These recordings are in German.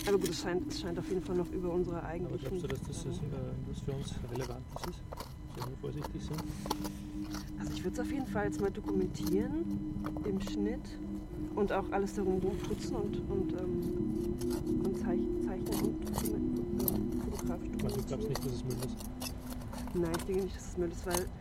Aber gut, es scheint auf jeden Fall noch über unsere eigentlichen... Aber glaubst du, dass das für uns Relevantes ist? Sollen wir vorsichtig sein? Also ich würde es auf jeden Fall jetzt mal dokumentieren im Schnitt und auch alles darum putzen und zeichnen und fotografisch dokumentieren. Also du glaubst nicht, dass es Müll ist? Nein, ich denke nicht, dass es Müll ist, weil...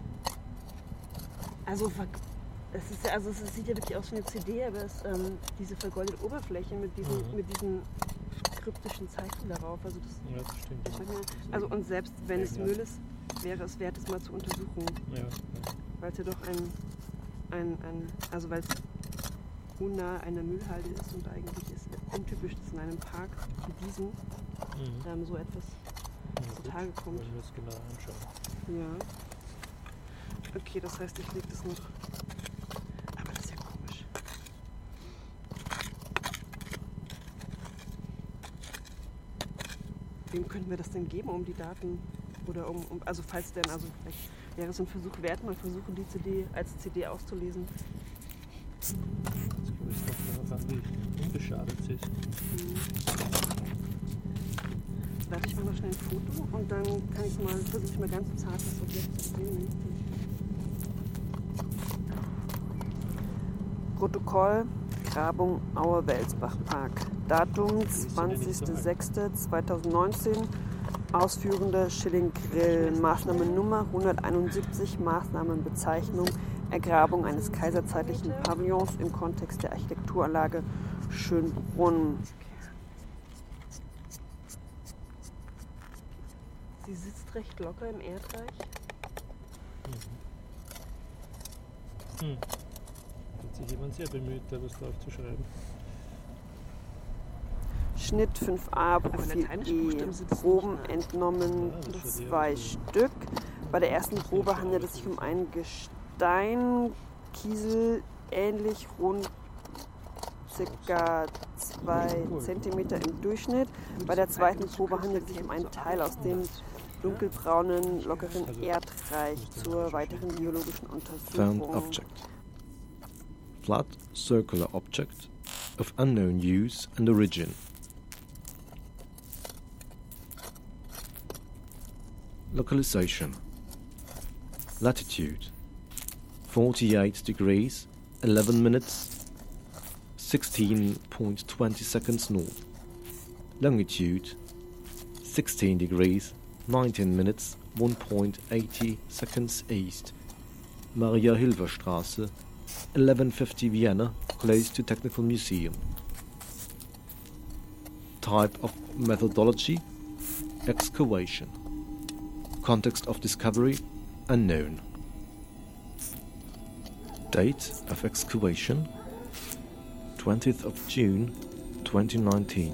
Also es sieht ja wirklich aus wie eine CD, aber diese vergoldete Oberfläche mit diesen kryptischen Zeichen darauf. Also das, ja, das stimmt. Also und selbst wenn es Müll ist, wäre es wert, es mal zu untersuchen. Ja. Weil es ja doch also weil es unnah einer Müllhalde ist und eigentlich ist untypisch, dass in einem Park wie diesem so etwas zutage kommt. Wollen wir es genauer anschauen. Ja. Okay, das heißt, ich lege das noch. Aber das ist ja komisch. Wem könnten wir das denn geben, um die Daten oder also falls denn, also vielleicht wäre es ein Versuch wert, mal versuchen, die CD als CD auszulesen. Das kommt darauf an, wie unbeschadet sie ist. Warte, ich mache noch schnell ein Foto und dann versuche ich mal ganz zart das Objekt zu sehen. Protokoll Grabung Auer-Welsbach-Park. Datum 20.06.2019. Ausführende Schilling-Grill. Maßnahmennummer 171. Maßnahmenbezeichnung Ergrabung eines kaiserzeitlichen Pavillons im Kontext der Architekturanlage Schönbrunn. Sie sitzt recht locker im Erdreich. Hat sich jemand sehr bemüht, da was drauf zu schreiben. Schnitt 5a, Profil E, Proben entnommen 2 Stück. Bei der ersten Probe handelt es sich um ein Gestein, Kiesel, ähnlich rund ca. 2 cm im Durchschnitt. Bei der zweiten Probe handelt es sich um einen Teil aus dem dunkelbraunen, lockeren Erdreich zur weiteren biologischen Untersuchung. Found object. Flat circular object of unknown use and origin. Localization. Latitude 48 degrees 11 minutes 16.20 seconds north. Longitude 16 degrees 19 minutes 1.80 seconds east. Maria-Hilfer-Straße 1150 Vienna, close to Technical Museum. Type of methodology: excavation. Context of discovery: unknown. Date of excavation: 20th of June 2019.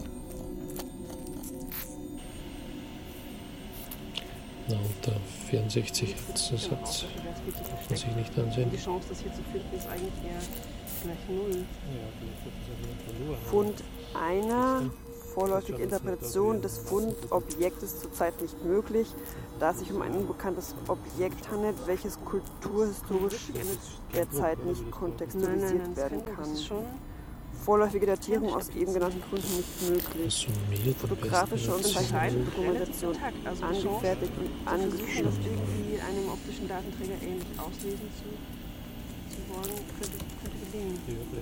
Na, unter 64 Satz kann man sich nicht ansehen. Die Chance, das hier zu finden, ist eigentlich eher gleich null. Ja, vielleicht hat das auch jemand verloren. Fund einer vorläufige Interpretation des Fundobjektes zurzeit nicht möglich, da es sich um ein unbekanntes Objekt handelt, welches kulturhistorisch derzeit nicht kontextualisiert werden kann. Vorläufige Datierung aus eben genannten Gründen nicht möglich. Fotografische und zeichnende Dokumentation angefertigt und angeschlossen. Das irgendwie einem optischen Datenträger ähnlich auslesen zu wollen, könnte gelingen.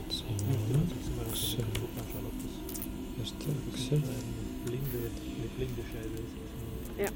Eine blinde Scheibe ist. Ja.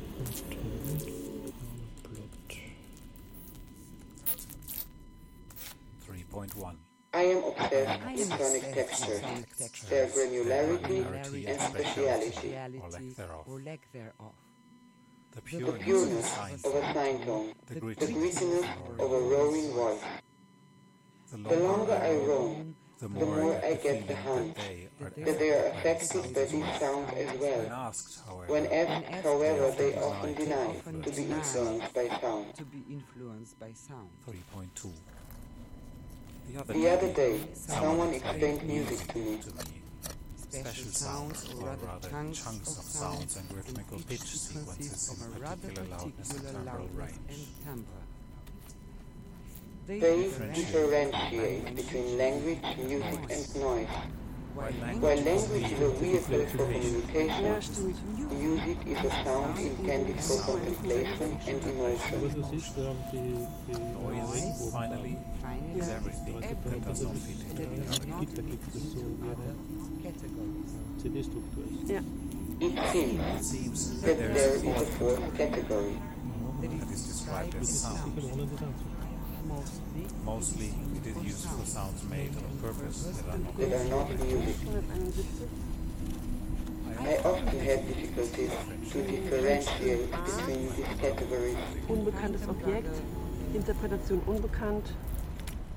I am obsessed with sonic texture, their granularity and speciality, or lack thereof. the pureness of a fine tone, the grittiness of a roaring voice. The longer I roam, the more I get the hunch that they are affected by these sounds as well. When asked, however, they often deny to be influenced by sound. 3.2. The other day, someone explained music to me. Special sounds, or rather chunks of sounds and rhythmical pitch sequences of a rather particular loudness and timbre. They differentiate between language, music and noise. While language is a vehicle for communication, Ja, stimmt. music is a sound intended for contemplation and emotion. Was es ist, Noise, finally, is everything that does not fit into the category. Gitter gibt es so wie eine CD-Struktur ist. Ja. It It seems seems that there there is is a fourth category. that is described as sound. Sicher ohne das anzufangen. Mostly, it is used for sounds made on purpose that are not. That are not music. 171. I often have difficulties to differentiate between these categories. Unbekanntes Objekt, Interpretation unbekannt,